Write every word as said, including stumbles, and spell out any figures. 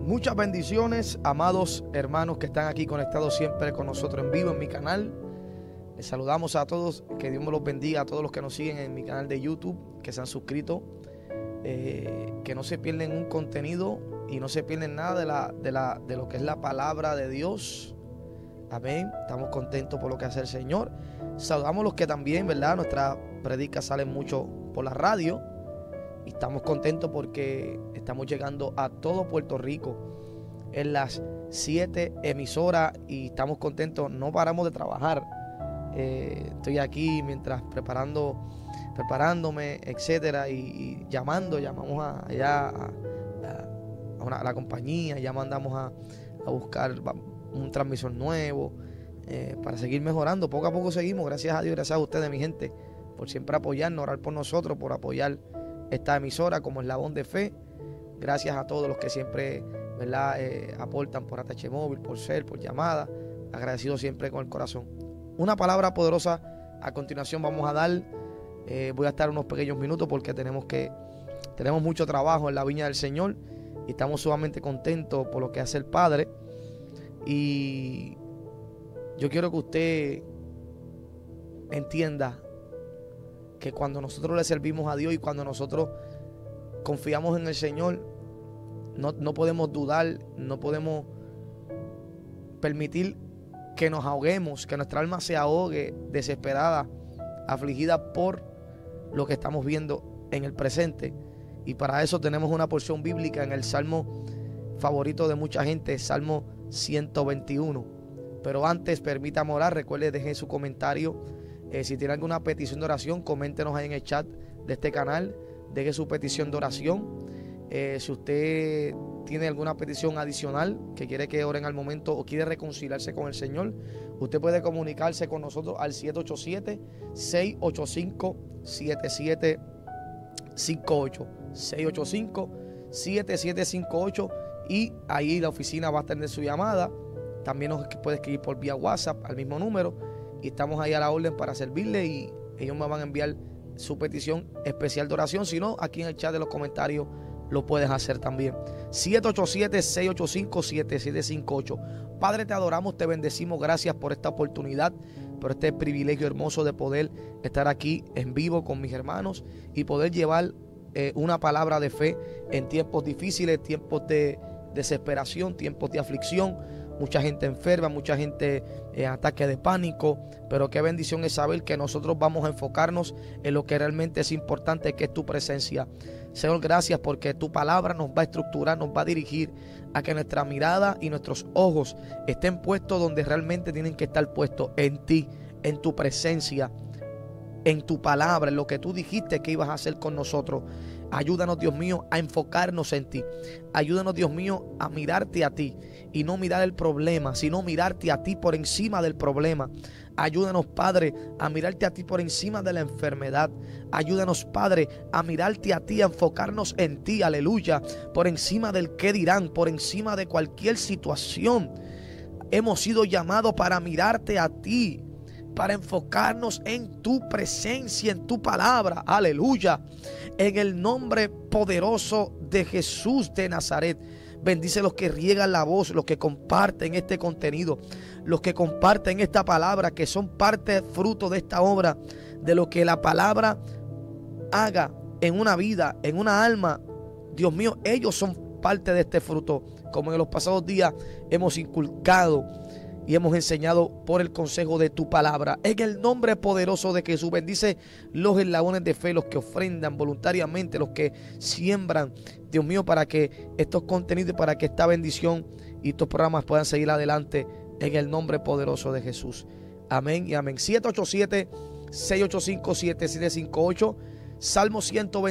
Muchas bendiciones, amados hermanos que están aquí conectados siempre con nosotros en vivo en mi canal. Les saludamos a todos, que Dios me los bendiga, a todos los que nos siguen en mi canal de YouTube, que se han suscrito, eh, que no se pierden un contenido y no se pierden nada de, la, de, la, de lo que es la palabra de Dios. Amén. Estamos contentos por lo que hace el Señor. Saludamos a los que también, ¿verdad? Nuestras predicas salen mucho por la radio. Y estamos contentos porque estamos llegando a todo Puerto Rico en las siete emisoras y estamos contentos. No paramos de trabajar. Eh, estoy aquí mientras preparando, preparándome, etcétera, y, y llamando, llamamos a, allá a, a, una, a la compañía, ya mandamos a, a buscar un transmisor nuevo eh, para seguir mejorando. Poco a poco seguimos, gracias a Dios, gracias a ustedes, mi gente, por siempre apoyarnos, orar por nosotros, por apoyar esta emisora como eslabón de fe. Gracias a todos los que siempre, ¿verdad? Eh, aportan por A T H Móvil, por ser, por llamada. Agradecido siempre con el corazón. Una palabra poderosa a continuación vamos a dar. Eh, voy a estar unos pequeños minutos porque tenemos que tenemos mucho trabajo en la viña del Señor y estamos sumamente contentos por lo que hace el Padre. Y yo quiero que usted entienda que cuando nosotros le servimos a Dios y cuando nosotros confiamos en el Señor, no, no podemos dudar, no podemos permitir que nos ahoguemos, que nuestra alma se ahogue desesperada, afligida por lo que estamos viendo en el presente. Y para eso tenemos una porción bíblica en el Salmo favorito de mucha gente, Salmo ciento veintiuno. Pero antes, permítame orar. Recuerde, deje su comentario. Eh, si tiene alguna petición de oración, coméntenos ahí en el chat de este canal. Deje su petición de oración. Eh, si usted tiene alguna petición adicional que quiere que oren al momento o quiere reconciliarse con el Señor, usted puede comunicarse con nosotros al siete ocho siete, seis ocho cinco, siete siete cinco ocho. seis ocho cinco, siete siete cinco ocho. Y ahí la oficina va a tener su llamada. También nos puede escribir por vía WhatsApp al mismo número. Y estamos ahí a la orden para servirle y ellos me van a enviar su petición especial de oración. Si no, aquí en el chat de los comentarios lo puedes hacer también. siete ocho siete, seis ocho cinco, siete siete cinco ocho. Padre, te adoramos, te bendecimos. Gracias por esta oportunidad, por este privilegio hermoso de poder estar aquí en vivo con mis hermanos y poder llevar eh, una palabra de fe en tiempos difíciles, tiempos de desesperación, tiempos de aflicción. Mucha gente enferma, mucha gente en eh, ataque de pánico, pero qué bendición es saber que nosotros vamos a enfocarnos en lo que realmente es importante, que es tu presencia. Señor, gracias porque tu palabra nos va a estructurar, nos va a dirigir a que nuestra mirada y nuestros ojos estén puestos donde realmente tienen que estar puestos, en ti, en tu presencia, en tu palabra, en lo que tú dijiste que ibas a hacer con nosotros. Ayúdanos, Dios mío, a enfocarnos en ti. Ayúdanos, Dios mío, a mirarte a ti y no mirar el problema, sino mirarte a ti por encima del problema. Ayúdanos, Padre, a mirarte a ti por encima de la enfermedad. Ayúdanos, Padre, a mirarte a ti, a enfocarnos en ti, aleluya, por encima del qué dirán, por encima de cualquier situación. Hemos sido llamados para mirarte a ti, para enfocarnos en tu presencia, en tu palabra, aleluya. En el nombre poderoso de Jesús de Nazaret. Bendice los que riegan la voz, los que comparten este contenido, los que comparten esta palabra, que son parte, fruto de esta obra, de lo que la palabra haga en una vida, en una alma. Dios mío, ellos son parte de este fruto, como en los pasados días hemos inculcado y hemos enseñado por el consejo de tu palabra. En el nombre poderoso de Jesús, bendice los eslabones de fe, los que ofrendan voluntariamente, los que siembran, Dios mío, para que estos contenidos, para que esta bendición y estos programas puedan seguir adelante en el nombre poderoso de Jesús. Amén y amén. siete ocho siete, seis ocho cinco, siete siete cinco ocho. Salmo ciento veinte.